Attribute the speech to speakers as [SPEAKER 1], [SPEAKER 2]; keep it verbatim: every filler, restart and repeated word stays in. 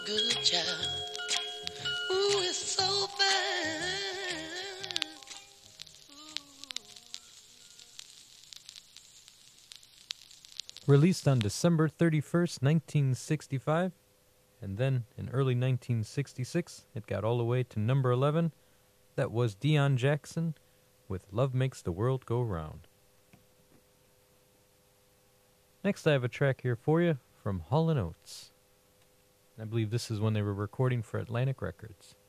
[SPEAKER 1] Good child. Ooh, it's so fine.
[SPEAKER 2] Released on December thirty-first, nineteen sixty-five, and then in early nineteen sixty-six, it got all the way to number eleven. That was Deion Jackson with Love Makes the World Go Round. Next, I have a track here for you from Hall and Oates. I believe this is when they were recording for Atlantic Records.